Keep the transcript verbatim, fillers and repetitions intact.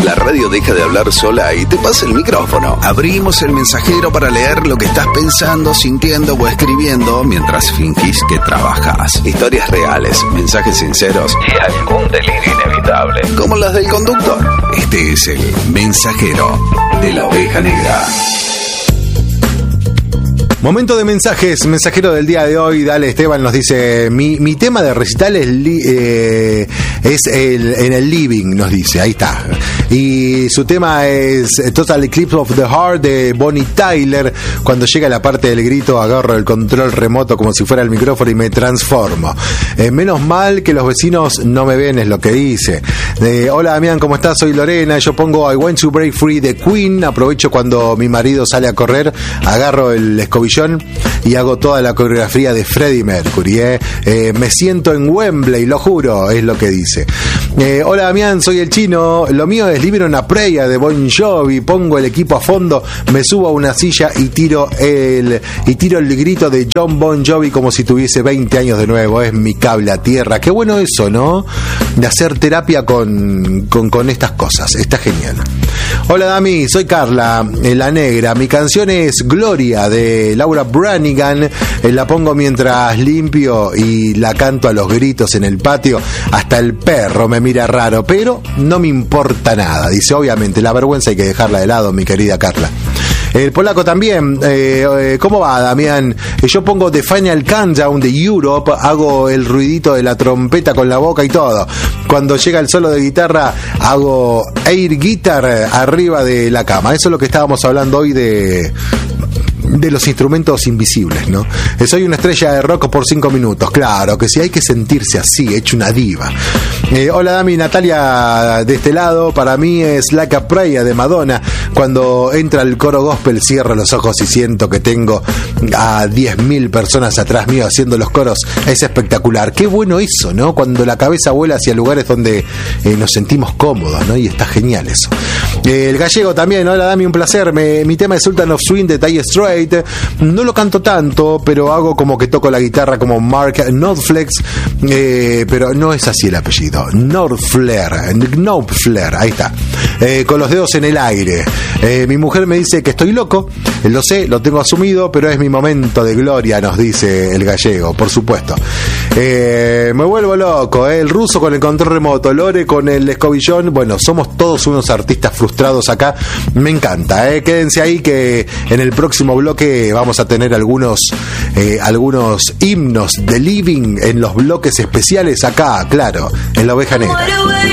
La radio deja de hablar sola y te pasa el micrófono. Abrimos el mensajero para leer lo que estás pensando, sintiendo o escribiendo mientras fingís que trabajas. Historias reales, mensajes sinceros y algún delirio inevitable, como las del conductor. Este es el mensajero de la oveja negra. Momento de mensajes, mensajero del día de hoy. Dale, Esteban nos dice, mi, mi tema de recital es, li, eh, es el, en el living, nos dice, ahí está. Y su tema es Total Eclipse of the Heart de Bonnie Tyler. Cuando llega la parte del grito, agarro el control remoto como si fuera el micrófono y me transformo. Eh, menos mal que los vecinos no me ven, es lo que dice. Eh, Hola Damián, ¿cómo estás? Soy Lorena. Yo pongo I Want to Break Free de Queen. Aprovecho cuando mi marido sale a correr, agarro el escobillón y hago toda la coreografía de Freddie Mercury. ¿eh? Eh, me siento en Wembley, lo juro, es lo que dice. Eh, Hola Damián, soy el Chino. Lo mío es Libre una Prayer de Bon Jovi. Pongo el equipo a fondo, me subo a una silla y tiro el y tiro el grito de John Bon Jovi como si tuviese veinte años de nuevo. Es mi cable a tierra. Qué bueno eso, ¿no? De hacer terapia con, con, con estas cosas. Está genial. Hola Dami, soy Carla, la negra. Mi canción es Gloria de Laura Branigan. Eh, la pongo mientras limpio y la canto a los gritos en el patio. Hasta el perro me mira raro, pero no me importa nada. Dice, obviamente, la vergüenza hay que dejarla de lado, mi querida Carla. El polaco también. Eh, eh, ¿Cómo va, Damián? Eh, yo pongo The Final Countdown de Europe, hago el ruidito de la trompeta con la boca y todo. Cuando llega el solo de guitarra, hago air guitar arriba de la cama. Eso es lo que estábamos hablando hoy de... de los instrumentos invisibles, ¿no? Soy una estrella de rock por cinco minutos. Claro que sí, hay que sentirse así, hecho una diva. Eh, hola Dami, Natalia de este lado. Para mí es Like a Prayer de Madonna. Cuando entra el coro gospel, cierro los ojos y siento que tengo a diez mil personas atrás mío haciendo los coros. Es espectacular. Qué bueno eso, ¿no? Cuando la cabeza vuela hacia lugares donde eh, nos sentimos cómodos, ¿no? Y está genial eso. Eh, el gallego también. Hola Dami, un placer. Me, mi tema es Sultan of Swing de Dire Straits. No lo canto tanto, pero hago como que toco la guitarra como Mark Knopfler, eh, pero no es así el apellido. Knopfler, Knopfler, ahí está. Eh, con los dedos en el aire. Eh, mi mujer me dice que estoy loco, lo sé, lo tengo asumido, pero es mi momento de gloria, nos dice el gallego, por supuesto. Eh, me vuelvo loco, eh, el ruso con el control remoto, Lore con el escobillón. Bueno, somos todos unos artistas frustrados acá. Me encanta, eh. Quédense ahí que en el próximo bloque vamos a tener algunos eh, algunos himnos de living en los bloques especiales acá, claro, en la oveja negra.